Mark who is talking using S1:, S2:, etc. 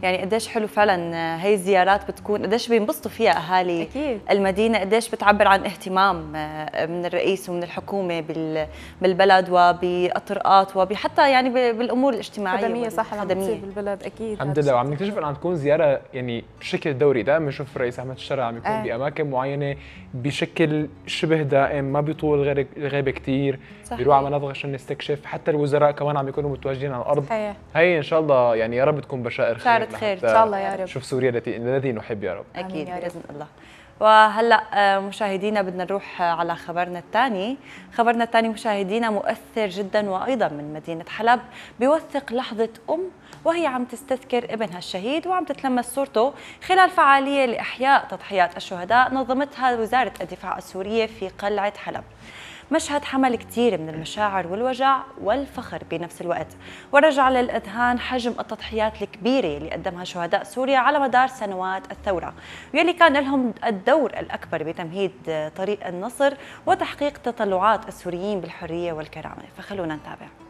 S1: يعني قديش حلو فعلا هي الزيارات بتكون، قديش بينبسطوا فيها اهالي
S2: أكيد.
S1: المدينه، قديش بتعبر عن اهتمام من الرئيس ومن الحكومه بالبلد وبالطرقات وحتى يعني بالامور الاجتماعيه
S2: خدميه صح اللي عم بتصير بالبلد. اكيد
S3: الحمد لله. وعم نكتشف انه عم تكون زياره يعني بشكل دوري، دائما بنشوف الرئيس احمد الشرع عم يكون باماكن معينه بشكل شبه دائم، ما بيطول الغيبه كثير، بيروح على مناطق عشان نستكشف. حتى الوزراء كمان عم يكونوا متواجدين على الارض.
S2: صحيح.
S3: هي ان شاء الله يعني يا رب تكون بشائر خير،
S1: بشارة خير
S2: ان شاء الله يا رب.
S3: نشوف سوريا التي نحب يا رب.
S1: اكيد باذن الله. وهلا مشاهدينا بدنا نروح على خبرنا الثاني. خبرنا الثاني مشاهدينا مؤثر جدا وايضا من مدينه حلب، بيوثق لحظه وهي عم تستذكر ابنها الشهيد وعم تتلمس صورته خلال فعاليه لاحياء تضحيات الشهداء نظمتها وزاره الدفاع السوريه في قلعه حلب. مشهد حمل كثير من المشاعر والوجع والفخر بنفس الوقت، ورجع للأذهان حجم التضحيات الكبيرة اللي قدمها شهداء سوريا على مدار سنوات الثورة، واللي كان لهم الدور الأكبر بتمهيد طريق النصر وتحقيق تطلعات السوريين بالحرية والكرامة. فخلونا نتابع.